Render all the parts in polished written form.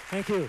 Thank you.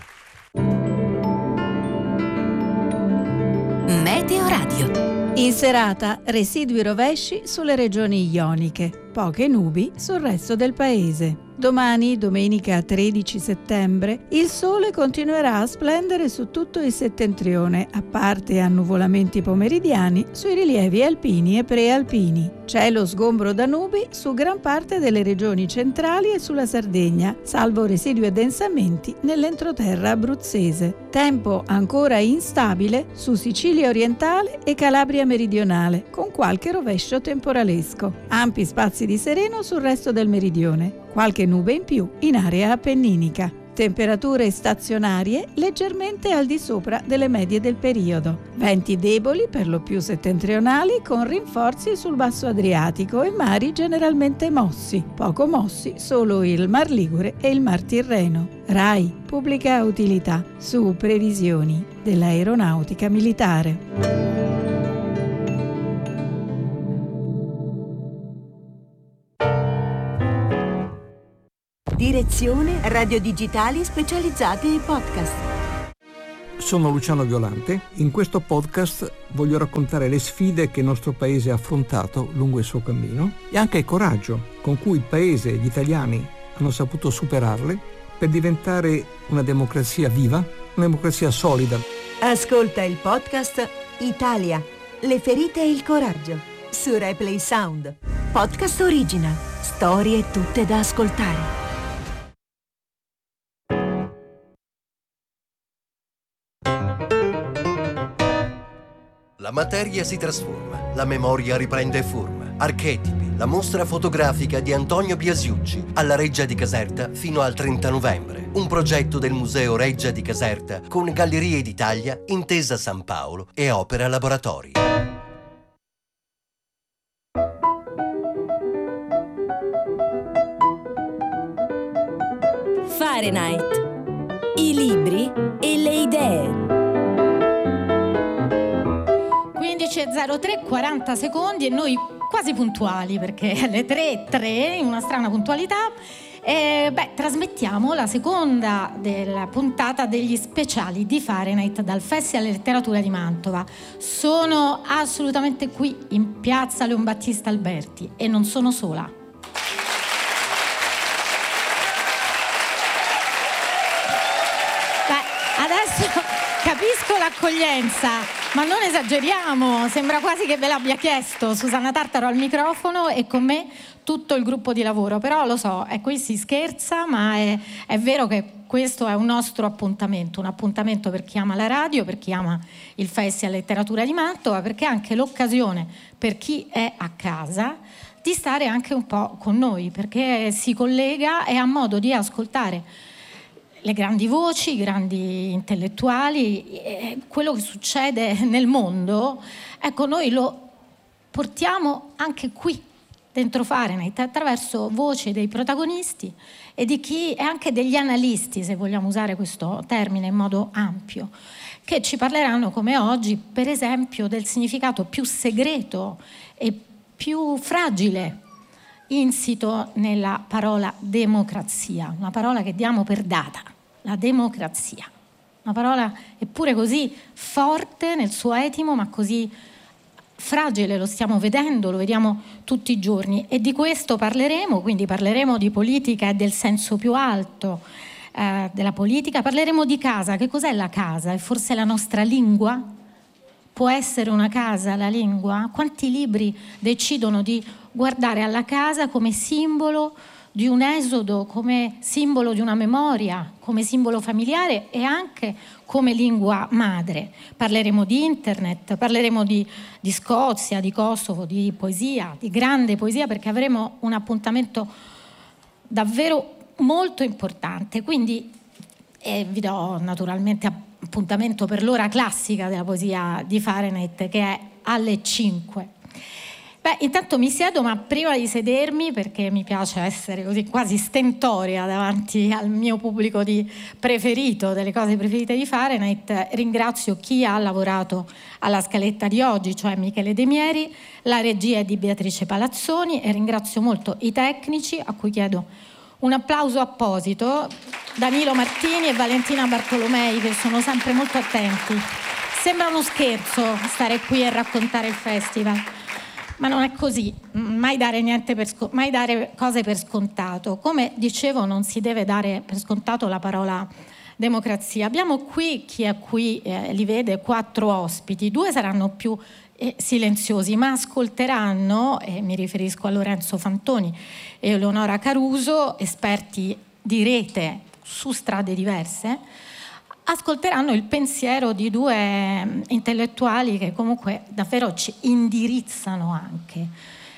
Meteo Radio. In serata, residui rovesci sulle regioni ioniche, poche nubi sul resto del paese. Domani, domenica 13 settembre, il sole continuerà a splendere su tutto il settentrione, a parte annuvolamenti pomeridiani sui rilievi alpini e prealpini. Cielo sgombro da nubi su gran parte delle regioni centrali e sulla Sardegna, salvo residui addensamenti nell'entroterra abruzzese. Tempo ancora instabile su Sicilia orientale e Calabria meridionale, con qualche rovescio temporalesco. Ampi spazi di sereno sul resto del meridione. Qualche nube in più in area appenninica. Temperature stazionarie leggermente al di sopra delle medie del periodo. Venti deboli per lo più settentrionali con rinforzi sul basso Adriatico e mari generalmente mossi. Poco mossi solo il Mar Ligure e il Mar Tirreno. RAI, pubblica utilità, su previsioni dell'aeronautica militare. Direzione Radio Digitali specializzati ai podcast. Sono Luciano Violante. In questo podcast voglio raccontare le sfide che il nostro paese ha affrontato lungo il suo cammino e anche il coraggio con cui il paese e gli italiani hanno saputo superarle per diventare una democrazia viva, una democrazia solida. Ascolta il podcast Italia, le ferite e il coraggio su Replay Sound. Podcast original, storie tutte da ascoltare. La materia si trasforma, la memoria riprende forma. Archetipi, la mostra fotografica di Antonio Biasiucci alla Reggia di Caserta fino al 30 novembre. Un progetto del Museo Reggia di Caserta con Gallerie d'Italia, Intesa San Paolo e Opera Laboratori. Fahrenheit. I libri e le idee. 15:03, 40 secondi e noi quasi puntuali perché alle 3:03, in una strana puntualità, trasmettiamo la seconda della puntata degli speciali di Fahrenheit dal Festival di Letteratura di Mantova. Sono assolutamente qui in piazza Leon Battista Alberti e non sono sola. Adesso capisco l'accoglienza, ma non esageriamo, sembra quasi che ve l'abbia chiesto Susanna Tartaro al microfono e con me tutto il gruppo di lavoro, però lo so, qui si scherza, ma è vero che questo è un nostro appuntamento, un appuntamento per chi ama la radio, per chi ama il Festival Letteratura di Mantova, perché è anche l'occasione per chi è a casa di stare anche un po' con noi, perché si collega e ha modo di ascoltare le grandi voci, i grandi intellettuali, quello che succede nel mondo, ecco, noi lo portiamo anche qui, dentro Fahrenheit, attraverso voci dei protagonisti e di chi è anche degli analisti, se vogliamo usare questo termine in modo ampio, che ci parleranno, come oggi, per esempio, del significato più segreto e più fragile insito nella parola democrazia, una parola che diamo per data. La democrazia, una parola eppure così forte nel suo etimo, ma così fragile, lo stiamo vedendo, lo vediamo tutti i giorni e di questo parleremo, quindi parleremo di politica e del senso più alto della politica, parleremo di casa. Che cos'è la casa? È forse la nostra lingua? Può essere una casa la lingua? Quanti libri decidono di guardare alla casa come simbolo di un esodo, come simbolo di una memoria, come simbolo familiare e anche come lingua madre. Parleremo di internet, parleremo di Scozia, di Kosovo, di poesia, di grande poesia, perché avremo un appuntamento davvero molto importante. Quindi vi do naturalmente appuntamento per l'ora classica della poesia di Fahrenheit, che è alle 5. Intanto mi siedo, ma prima di sedermi, perché mi piace essere così quasi stentoria davanti al mio pubblico preferito, delle cose preferite di Fahrenheit, ringrazio chi ha lavorato alla scaletta di oggi, cioè Michele De Mieri, la regia è di Beatrice Palazzoni e ringrazio molto i tecnici, a cui chiedo un applauso apposito. Danilo Martini e Valentina Bartolomei, che sono sempre molto attenti. Sembra uno scherzo stare qui e raccontare il festival, ma non è così. Mai dare cose per scontato. Come dicevo, non si deve dare per scontato la parola democrazia. Abbiamo qui, chi è qui li vede, 4 ospiti. 2 saranno più silenziosi, ma ascolteranno, e mi riferisco a Lorenzo Fantoni e Eleonora Caruso, esperti di rete su strade diverse, ascolteranno il pensiero di 2 intellettuali che comunque davvero ci indirizzano anche,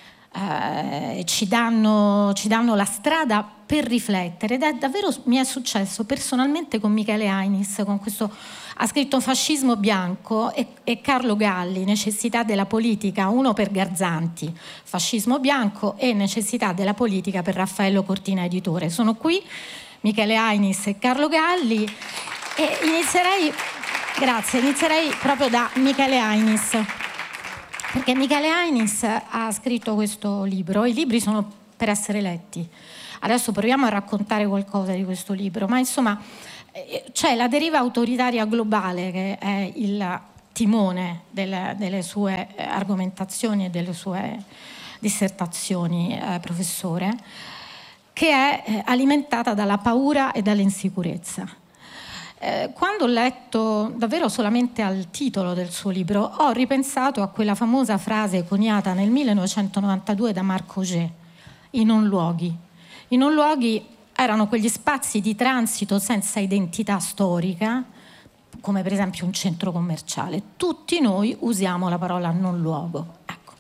ci danno la strada per riflettere. Ed è davvero, mi è successo personalmente con Michele Ainis, con questo, ha scritto Fascismo bianco, e Carlo Galli, Necessità della politica, uno per Garzanti, Fascismo bianco, e Necessità della politica per Raffaello Cortina editore. Sono qui Michele Ainis e Carlo Galli, e inizierei proprio da Michele Ainis, perché Michele Ainis ha scritto questo libro. I libri sono per essere letti. Adesso proviamo a raccontare qualcosa di questo libro, ma insomma c'è la deriva autoritaria globale, che è il timone delle sue argomentazioni e delle sue dissertazioni, professore, che è alimentata dalla paura e dall'insicurezza. Quando ho letto davvero solamente al titolo del suo libro, ho ripensato a quella famosa frase coniata nel 1992 da Marc Augé, i non luoghi. I non luoghi erano quegli spazi di transito senza identità storica, come per esempio un centro commerciale. Tutti noi usiamo la parola non luogo. Ecco.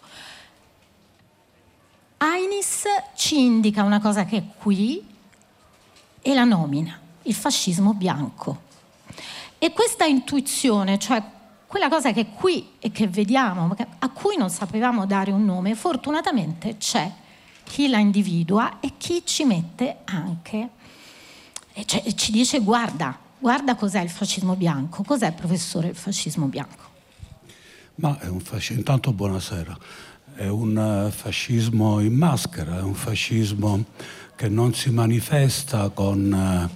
Ainis ci indica una cosa che è qui e la nomina, il fascismo bianco. E questa intuizione, cioè quella cosa che è qui e che vediamo, a cui non sapevamo dare un nome, fortunatamente c'è chi la individua e chi ci mette anche, e ci dice guarda cos'è il fascismo bianco. Cos'è, professore, il fascismo bianco? Ma è un fascismo, intanto buonasera, è un fascismo in maschera, è un fascismo che non si manifesta con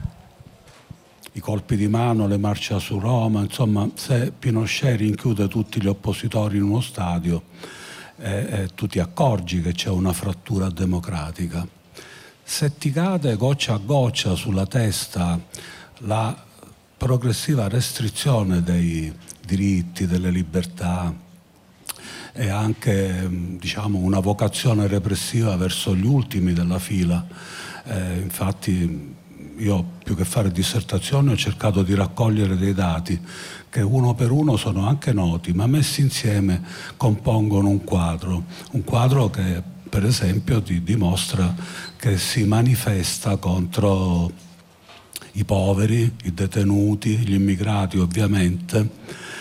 i colpi di mano, le marce su Roma. Insomma, se Pinochet rinchiude tutti gli oppositori in uno stadio, tu ti accorgi che c'è una frattura democratica. Se ti cade goccia a goccia sulla testa la progressiva restrizione dei diritti, delle libertà e anche una vocazione repressiva verso gli ultimi della fila, infatti io, più che fare dissertazioni, ho cercato di raccogliere dei dati che uno per uno sono anche noti, ma messi insieme compongono un quadro che per esempio ti dimostra che si manifesta contro i poveri, i detenuti, gli immigrati ovviamente,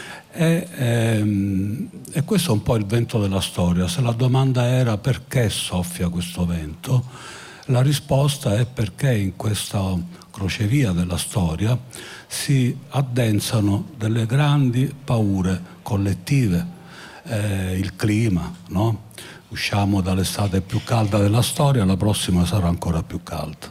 e questo è un po' il vento della storia. Se la domanda era perché soffia questo vento, la risposta è perché in questa crocevia della storia si addensano delle grandi paure collettive, il clima, no? Usciamo dall'estate più calda della storia, la prossima sarà ancora più calda.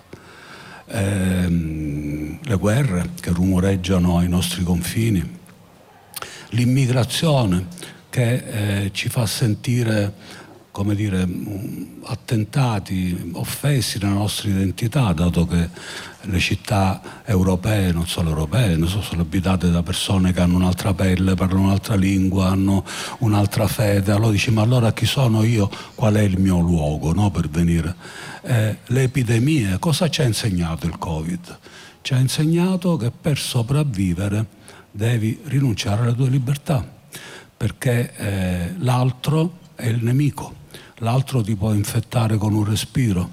Le guerre che rumoreggiano ai nostri confini, l'immigrazione che ci fa sentire, come dire, attentati, offesi nella nostra identità, dato che le città europee, non solo europee, sono abitate da persone che hanno un'altra pelle, parlano un'altra lingua, hanno un'altra fede. Allora dici, ma allora chi sono io? Qual è il mio luogo, no, per venire? Le epidemie, cosa ci ha insegnato il Covid? Ci ha insegnato che per sopravvivere devi rinunciare alle tue libertà, perché l'altro è il nemico. L'altro ti può infettare con un respiro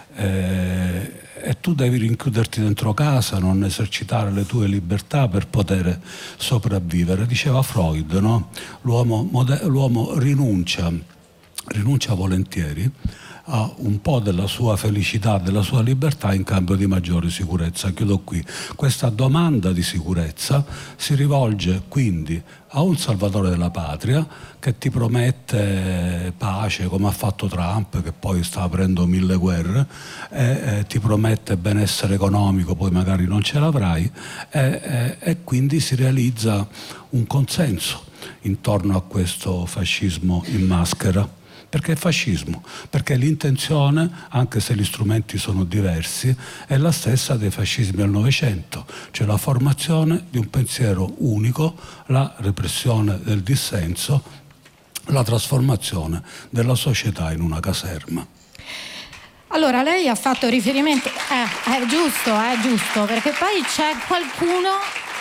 e tu devi rinchiuderti dentro casa, non esercitare le tue libertà per poter sopravvivere. Diceva Freud, no? L'uomo rinuncia volentieri a un po' della sua felicità, della sua libertà in cambio di maggiore sicurezza. Chiudo qui. Questa domanda di sicurezza si rivolge quindi a un salvatore della patria che ti promette pace, come ha fatto Trump, che poi sta aprendo 1000 guerre, ti promette benessere economico, poi magari non ce l'avrai, e quindi si realizza un consenso intorno a questo fascismo in maschera. Perché è fascismo? Perché l'intenzione, anche se gli strumenti sono diversi, è la stessa dei fascismi del Novecento, cioè la formazione di un pensiero unico, la repressione del dissenso, la trasformazione della società in una caserma. Allora, lei ha fatto riferimento, è giusto, perché poi c'è qualcuno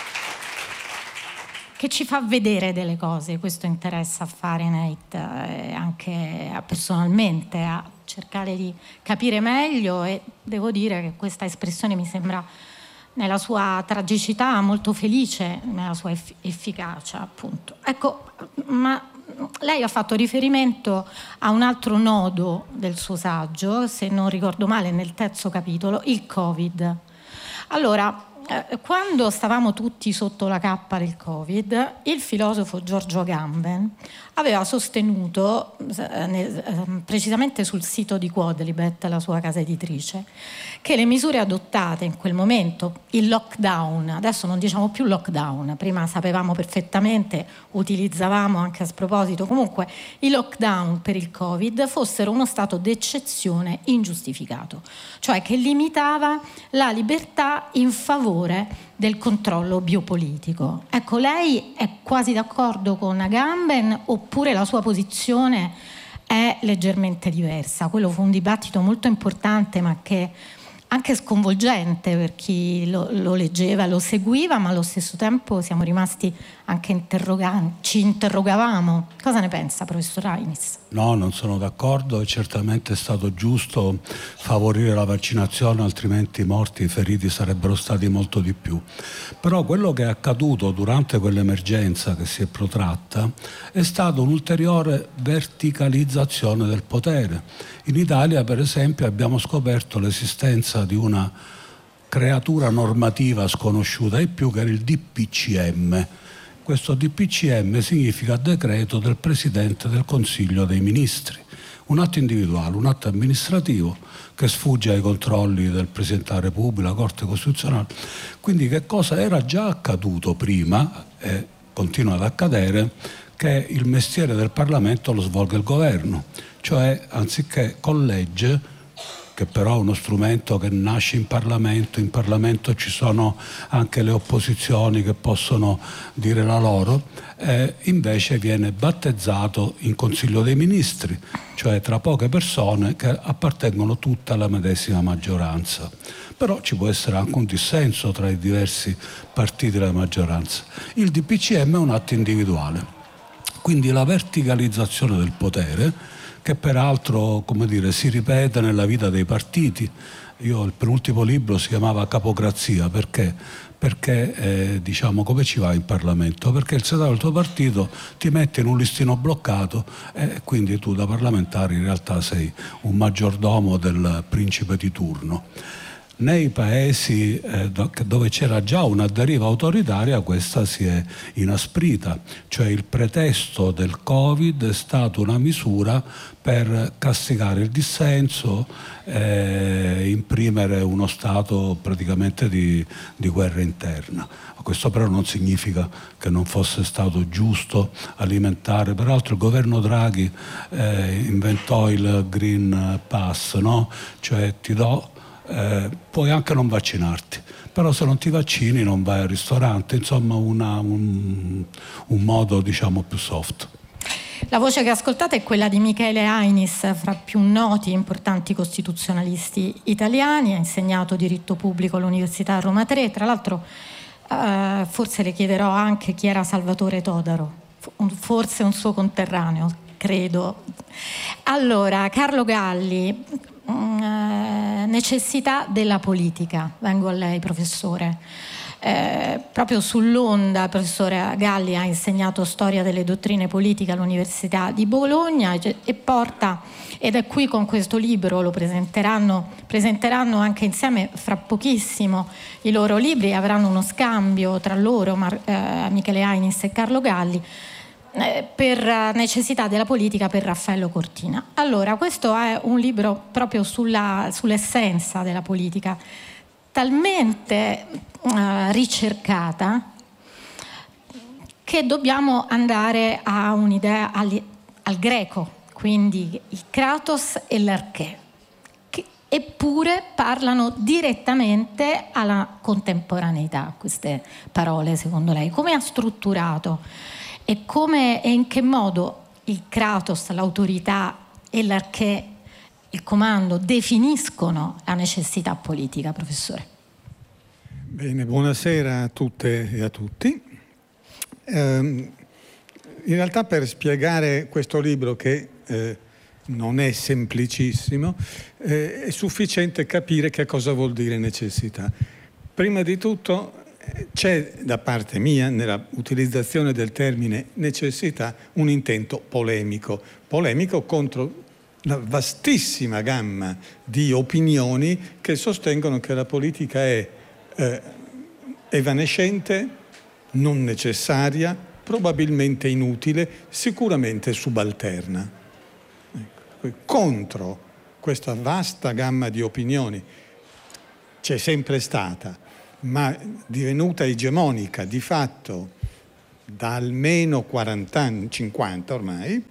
che ci fa vedere delle cose. Questo interessa a Fahrenheit, anche personalmente, a cercare di capire meglio, e devo dire che questa espressione mi sembra, nella sua tragicità, molto felice nella sua efficacia, appunto. Ecco, ma lei ha fatto riferimento a un altro nodo del suo saggio, se non ricordo male, nel terzo capitolo, il Covid. Allora, quando stavamo tutti sotto la cappa del Covid, il filosofo Giorgio Agamben aveva sostenuto, precisamente sul sito di Quodlibet, la sua casa editrice, che le misure adottate in quel momento, il lockdown, adesso non diciamo più lockdown, prima sapevamo perfettamente, utilizzavamo anche a sproposito, comunque i lockdown per il Covid fossero uno stato d'eccezione ingiustificato, cioè che limitava la libertà in favore del controllo biopolitico. Ecco, lei è quasi d'accordo con Agamben oppure la sua posizione è leggermente diversa? Quello fu un dibattito molto importante, ma che anche sconvolgente per chi lo leggeva, lo seguiva, ma allo stesso tempo siamo rimasti anche ci interrogavamo. Cosa ne pensa, professor Ainis? No, non sono d'accordo, certamente è stato giusto favorire la vaccinazione, altrimenti i morti e i feriti sarebbero stati molto di più. Però quello che è accaduto durante quell'emergenza che si è protratta è stata un'ulteriore verticalizzazione del potere. In Italia, per esempio, abbiamo scoperto l'esistenza di una creatura normativa sconosciuta ai più, che era il DPCM. Questo DPCM significa decreto del Presidente del Consiglio dei Ministri, un atto individuale, un atto amministrativo che sfugge ai controlli del Presidente della Repubblica, la Corte Costituzionale. Quindi che cosa era già accaduto prima e continua ad accadere? Che il mestiere del Parlamento lo svolga il governo, cioè anziché con legge, che però è uno strumento che nasce in Parlamento ci sono anche le opposizioni che possono dire la loro, invece viene battezzato in Consiglio dei Ministri, cioè tra poche persone che appartengono tutte alla medesima maggioranza. Però ci può essere anche un dissenso tra i diversi partiti della maggioranza. Il DPCM è un atto individuale, quindi la verticalizzazione del potere, che peraltro, come dire, si ripete nella vita dei partiti. Il penultimo libro si chiamava Capocrazia, perché diciamo, come ci va in Parlamento? Perché il segretario del tuo partito ti mette in un listino bloccato e quindi tu da parlamentare in realtà sei un maggiordomo del principe di turno. Nei paesi dove c'era già una deriva autoritaria, questa si è inasprita, cioè il pretesto del Covid è stata una misura per castigare il dissenso, imprimere uno stato praticamente di guerra interna. Questo però non significa che non fosse stato giusto alimentare. Peraltro il governo Draghi inventò il Green Pass, no? Cioè ti do... puoi anche non vaccinarti, però se non ti vaccini non vai al ristorante, insomma un modo diciamo più soft. La voce che ascoltate è quella di Michele Ainis, fra più noti e importanti costituzionalisti italiani, ha insegnato diritto pubblico all'Università Roma 3, tra l'altro forse le chiederò anche chi era Salvatore Todaro, forse un suo conterraneo, credo. Allora, Carlo Galli, necessità della politica. Vengo a lei, professore. proprio sull'onda il professore Galli ha insegnato storia delle dottrine politiche all'Università di Bologna e porta, ed è qui con questo libro, lo presenteranno anche insieme fra pochissimo i loro libri, avranno uno scambio tra loro, Michele Ainis e Carlo Galli, per necessità della politica per Raffaello Cortina. Allora, questo è un libro proprio sull'essenza della politica, talmente ricercata che dobbiamo andare a un'idea al greco, quindi il kratos e l'archè, che eppure parlano direttamente alla contemporaneità queste parole. Secondo lei come ha strutturato e in che modo il kratos, l'autorità, e l'archè, il comando, definiscono la necessità politica, professore? Bene, buonasera a tutte e a tutti. In realtà, per spiegare questo libro, che non è semplicissimo, è sufficiente capire che cosa vuol dire necessità. Prima di tutto c'è da parte mia, nella utilizzazione del termine necessità, un intento polemico contro la vastissima gamma di opinioni che sostengono che la politica è evanescente, non necessaria, probabilmente inutile, sicuramente subalterna. Ecco. Contro questa vasta gamma di opinioni c'è sempre stata, ma divenuta egemonica di fatto da almeno 40 anni, 50 ormai,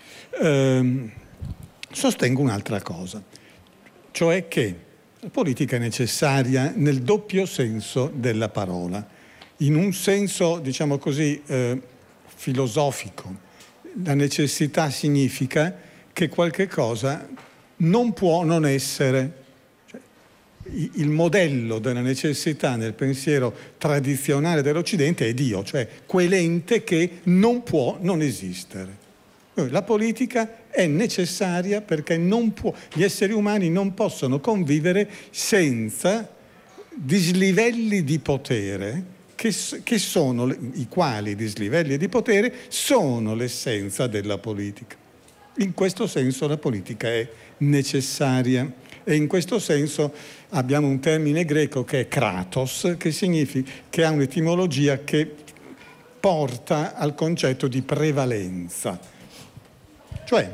sostengo un'altra cosa, cioè che la politica è necessaria nel doppio senso della parola. In un senso, diciamo così, filosofico, la necessità significa che qualche cosa non può non essere. Il modello della necessità nel pensiero tradizionale dell'Occidente è Dio, cioè quell'ente che non può non esistere. La politica è necessaria perché gli esseri umani non possono convivere senza dislivelli di potere che sono i quali dislivelli di potere sono l'essenza della politica. In questo senso la politica è necessaria e in questo senso abbiamo un termine greco che è kratos, che ha un'etimologia che porta al concetto di prevalenza. Cioè,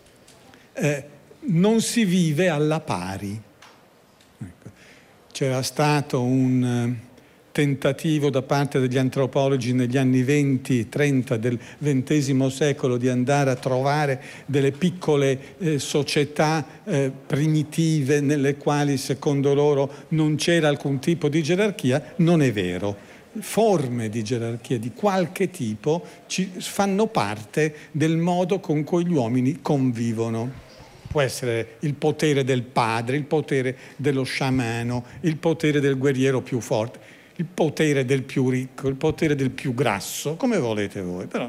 non si vive alla pari. Ecco. C'era stato un tentativo da parte degli antropologi negli anni 20-30 del XX secolo di andare a trovare delle piccole società primitive nelle quali, secondo loro, non c'era alcun tipo di gerarchia. Non è vero. Forme di gerarchia di qualche tipo fanno parte del modo con cui gli uomini convivono. Può essere il potere del padre, il potere dello sciamano, il potere del guerriero più forte, il potere del più ricco, il potere del più grasso, come volete voi. Però,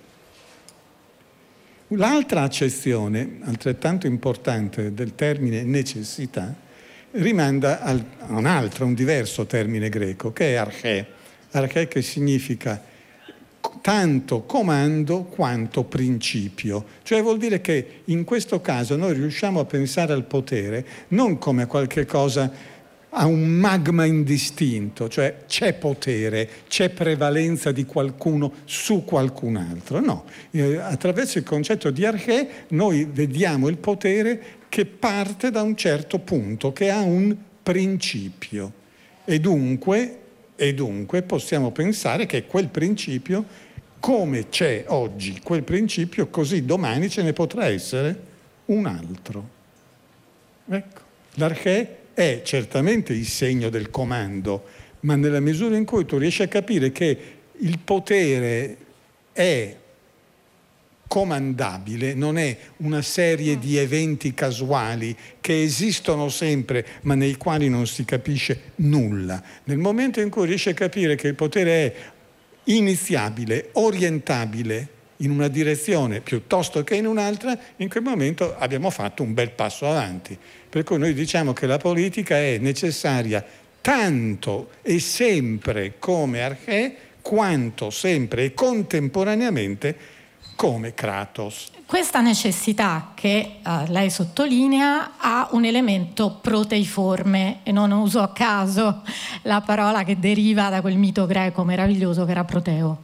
l'altra accezione, altrettanto importante, del termine necessità rimanda a un diverso termine greco, che è archè. Archè, che significa tanto comando quanto principio. Cioè vuol dire che in questo caso noi riusciamo a pensare al potere non come qualche cosa, a un magma indistinto, cioè c'è potere, c'è prevalenza di qualcuno su qualcun altro. No, attraverso il concetto di archè noi vediamo il potere che parte da un certo punto, che ha un principio e dunque possiamo pensare che quel principio, come c'è oggi quel principio, così domani ce ne potrà essere un altro. Ecco, l'archè è certamente il segno del comando, ma nella misura in cui tu riesci a capire che il potere è comandabile, non è una serie di eventi casuali che esistono sempre ma nei quali non si capisce nulla. Nel momento in cui riesci a capire che il potere è iniziabile, orientabile in una direzione piuttosto che in un'altra, in quel momento abbiamo fatto un bel passo avanti. Per cui noi diciamo che la politica è necessaria tanto e sempre come Arché, quanto sempre e contemporaneamente come Kratos. Questa necessità che lei sottolinea ha un elemento proteiforme, e non uso a caso la parola che deriva da quel mito greco meraviglioso che era Proteo.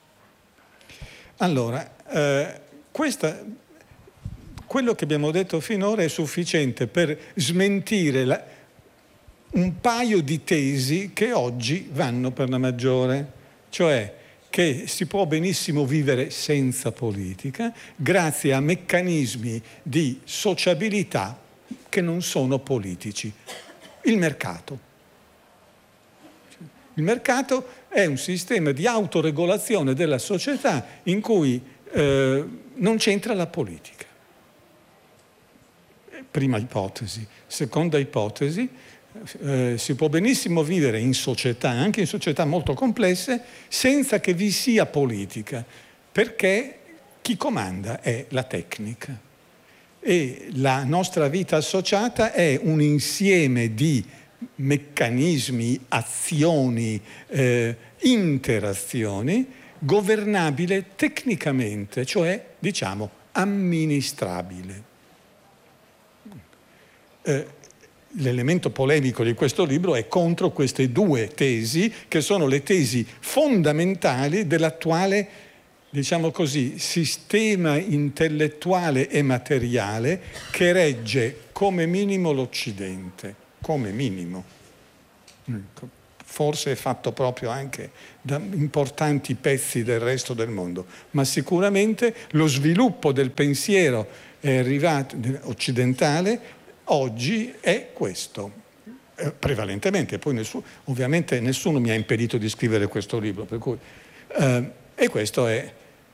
Allora, quello che abbiamo detto finora è sufficiente per smentire un paio di tesi che oggi vanno per la maggiore, cioè che si può benissimo vivere senza politica grazie a meccanismi di sociabilità che non sono politici. Il mercato. Il mercato è un sistema di autoregolazione della società in cui non c'entra la politica. Prima ipotesi. Seconda ipotesi, si può benissimo vivere in società, anche in società molto complesse, senza che vi sia politica, perché chi comanda è la tecnica. E la nostra vita associata è un insieme di meccanismi, azioni, interazioni, governabile tecnicamente, cioè, diciamo, amministrabile. L'elemento polemico di questo libro è contro queste due tesi, che sono le tesi fondamentali dell'attuale, diciamo così, sistema intellettuale e materiale che regge come minimo l'Occidente, come minimo. Forse è fatto proprio anche da importanti pezzi del resto del mondo, ma sicuramente lo sviluppo del pensiero occidentale oggi è questo, prevalentemente. Poi ovviamente nessuno mi ha impedito di scrivere questo libro, per cui, e questo è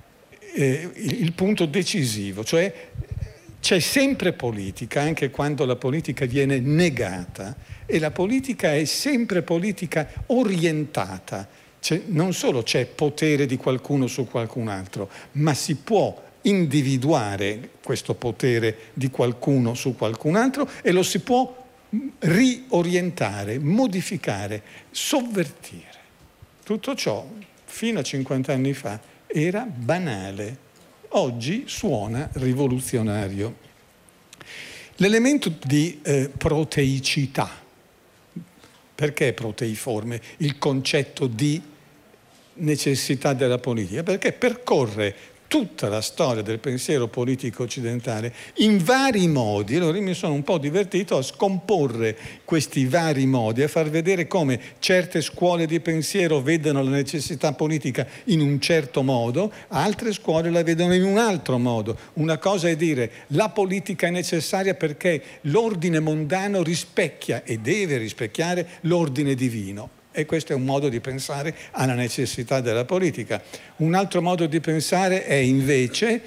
il punto decisivo, cioè c'è sempre politica, anche quando la politica viene negata, e la politica è sempre politica orientata. Non solo c'è potere di qualcuno su qualcun altro, ma si può individuare questo potere di qualcuno su qualcun altro e lo si può riorientare, modificare, sovvertire. Tutto ciò, fino a 50 anni fa, era banale. Oggi suona rivoluzionario. L'elemento di proteicità. Perché proteiforme? Il concetto di necessità della politica. Perché percorre tutta la storia del pensiero politico occidentale in vari modi. Allora io mi sono un po' divertito a scomporre questi vari modi, a far vedere come certe scuole di pensiero vedono la necessità politica in un certo modo, altre scuole la vedono in un altro modo. Una cosa è dire la politica è necessaria perché l'ordine mondano rispecchia e deve rispecchiare l'ordine divino. E questo è un modo di pensare alla necessità della politica. Un altro modo di pensare è invece,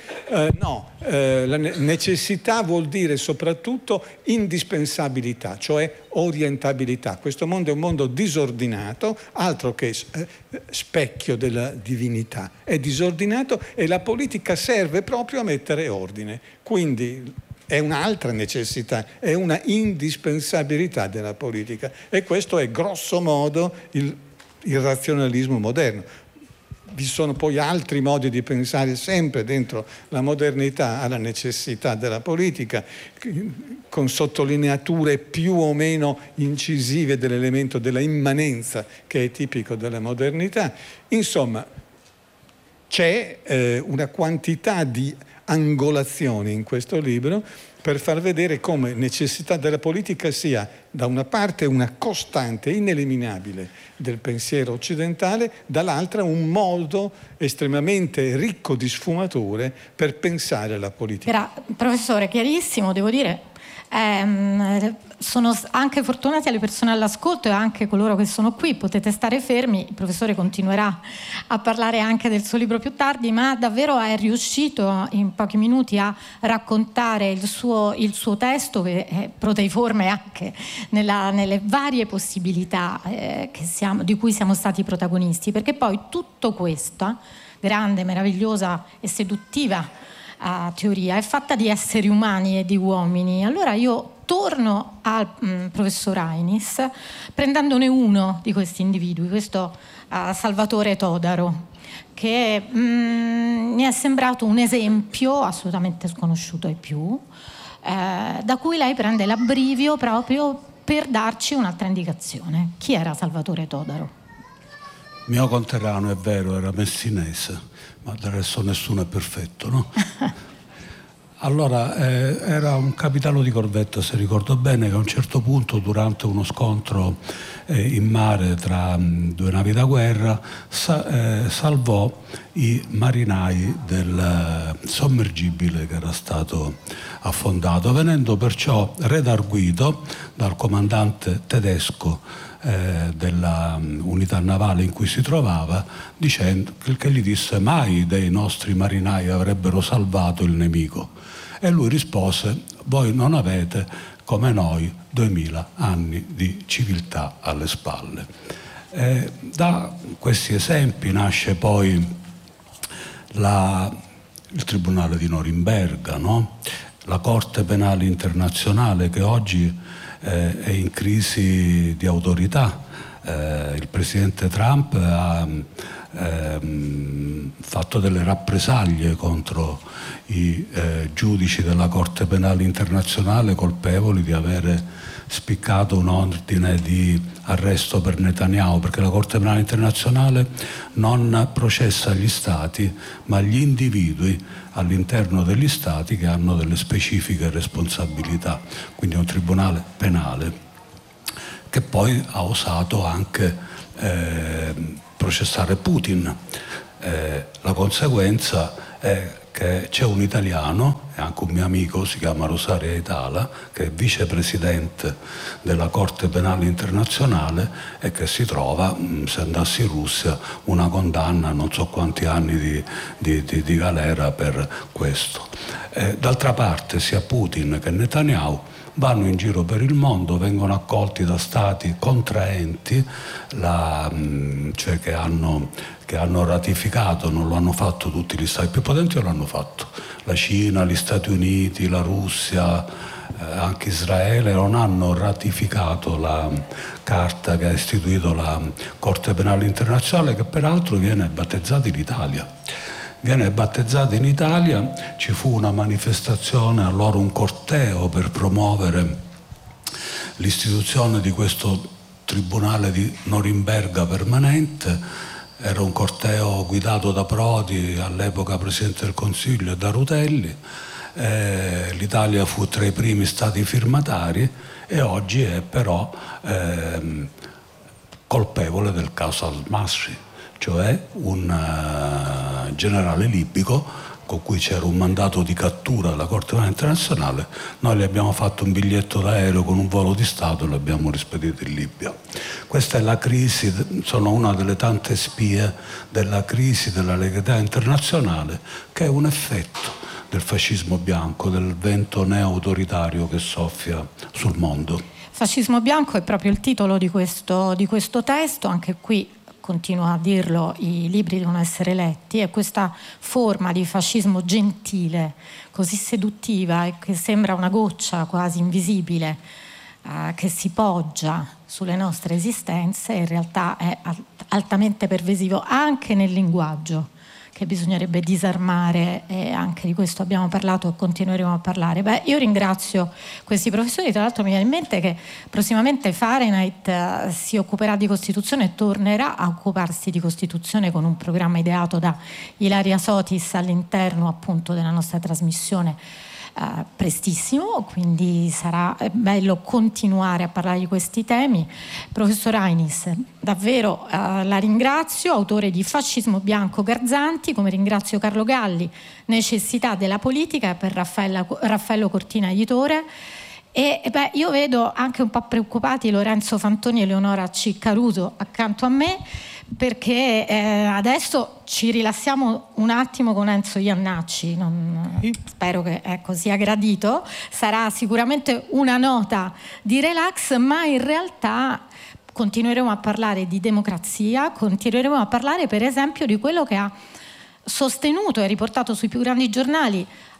la necessità vuol dire soprattutto indispensabilità, cioè orientabilità. Questo mondo è un mondo disordinato, altro che specchio della divinità. È disordinato e la politica serve proprio a mettere ordine. Quindi è un'altra necessità, è una indispensabilità della politica, e questo è grosso modo il razionalismo moderno. Vi sono poi altri modi di pensare sempre dentro la modernità alla necessità della politica, con sottolineature più o meno incisive dell'elemento della immanenza che è tipico della modernità. Insomma, c'è una quantità di angolazioni in questo libro per far vedere come necessità della politica sia da una parte una costante ineliminabile del pensiero occidentale, dall'altra un modo estremamente ricco di sfumature per pensare alla politica. Era, professore, chiarissimo, devo dire. Sono anche fortunati alle persone all'ascolto e anche coloro che sono qui, potete stare fermi, il professore continuerà a parlare anche del suo libro più tardi, ma davvero è riuscito in pochi minuti a raccontare il suo testo, che è proteiforme anche nelle varie possibilità di cui siamo stati protagonisti, perché poi tutto questa grande, meravigliosa e seduttiva teoria è fatta di esseri umani e di uomini. Allora io torno al professor Ainis prendendone uno di questi individui, questo Salvatore Todaro, che mi è sembrato un esempio assolutamente sconosciuto ai più, da cui lei prende l'abbrivio proprio per darci un'altra indicazione. Chi era Salvatore Todaro? Mio conterraneo, è vero, era messinese, ma del resto nessuno è perfetto, no? Allora, era un capitano di corvetta, se ricordo bene, che a un certo punto, durante uno scontro in mare tra due navi da guerra, salvò i marinai del sommergibile che era stato affondato, venendo perciò redarguito dal comandante tedesco della unità navale in cui si trovava, dicendo che gli disse: mai dei nostri marinai avrebbero salvato il nemico. E lui rispose: voi non avete, come noi, 2000 anni di civiltà alle spalle. Da questi esempi nasce poi il Tribunale di Norimberga, no? La Corte Penale Internazionale, che oggi è in crisi di autorità. Il presidente Trump ha fatto delle rappresaglie contro i giudici della Corte Penale Internazionale colpevoli di avere spiccato un ordine di arresto per Netanyahu, perché la Corte Penale Internazionale non processa gli stati ma gli individui all'interno degli stati che hanno delle specifiche responsabilità, quindi è un tribunale penale che poi ha osato anche processare Putin. La conseguenza è che c'è un italiano, e anche un mio amico, si chiama Rosario Aitala, che è vicepresidente della Corte Penale Internazionale e che si trova, se andasse in Russia, una condanna a non so quanti anni di galera per questo. D'altra parte sia Putin che Netanyahu vanno in giro per il mondo, vengono accolti da stati contraenti, cioè che hanno ratificato, non lo hanno fatto tutti gli stati più potenti, o l'hanno fatto la Cina, gli Stati Uniti, la Russia, anche Israele, non hanno ratificato la carta che ha istituito la Corte Penale Internazionale, che peraltro viene battezzata in Italia. Viene battezzata in Italia, ci fu una manifestazione, allora un corteo per promuovere l'istituzione di questo tribunale di Norimberga permanente. Era un corteo guidato da Prodi, all'epoca Presidente del Consiglio, e da Rutelli. L'Italia fu tra i primi stati firmatari e oggi è però colpevole del caso al-Masri, cioè un generale libico con cui c'era un mandato di cattura della Corte Penale Internazionale. Noi gli abbiamo fatto un biglietto d'aereo con un volo di Stato e l'abbiamo rispedito in Libia. Questa è la crisi, sono una delle tante spie della crisi della legalità internazionale, che è un effetto del fascismo bianco, del vento neo-autoritario che soffia sul mondo. Fascismo bianco è proprio il titolo di questo testo, anche qui continuo a dirlo, i libri devono essere letti, è questa forma di fascismo gentile, così seduttiva e che sembra una goccia quasi invisibile che si poggia sulle nostre esistenze, in realtà è altamente pervasivo anche nel linguaggio, che bisognerebbe disarmare, e anche di questo abbiamo parlato e continueremo a parlare. Io ringrazio questi professori, tra l'altro mi viene in mente che prossimamente Fahrenheit si occuperà di Costituzione e tornerà a occuparsi di Costituzione con un programma ideato da Ilaria Sotis all'interno appunto della nostra trasmissione prestissimo, quindi sarà bello continuare a parlare di questi temi. Professor Ainis, davvero la ringrazio, autore di Fascismo bianco Garzanti, come ringrazio Carlo Galli, Necessità della politica, per Raffaello Cortina editore. E io vedo anche un po' preoccupati Lorenzo Fantoni e Eleonora Ciccaruso accanto a me, perché adesso ci rilassiamo un attimo con Enzo Iannacci, spero che sia gradito, sarà sicuramente una nota di relax, ma in realtà continueremo a parlare di democrazia, continueremo a parlare per esempio di quello che ha sostenuto e riportato sui più grandi giornali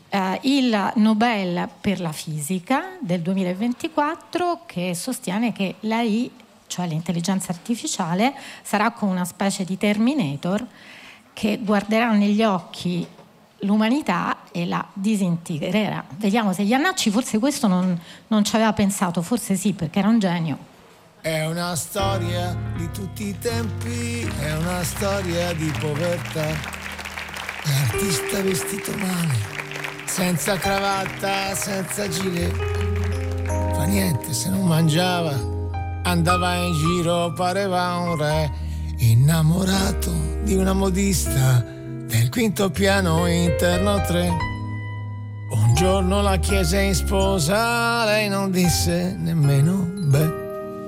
il Nobel per la fisica del 2024, che sostiene che l'AI, cioè l'intelligenza artificiale, sarà come una specie di Terminator che guarderà negli occhi l'umanità e la disintegrerà. Vediamo se Iannacci forse questo non ci aveva pensato, forse sì, perché era un genio. È una storia di tutti i tempi, è una storia di povertà. L'artista vestito male, senza cravatta, senza gilet, fa niente se non mangiava, andava in giro, pareva un re, innamorato di una modista del quinto piano interno 3. Un giorno la chiese in sposa, lei non disse nemmeno beh.